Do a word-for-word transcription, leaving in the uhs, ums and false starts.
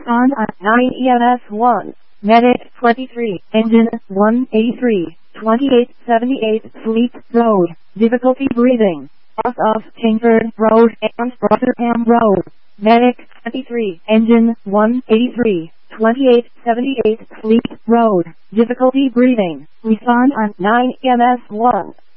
Respond on nine E M S one. Medic twenty-three, engine one eighty-three, twenty-eight seventy-eight, Fleet Road, difficulty breathing, off of Kingsford Road and Rotherham Road. Medic twenty-three, engine one eighty-three, twenty-eight seventy-eight, Fleet Road, difficulty breathing. Respond on nine E M S one.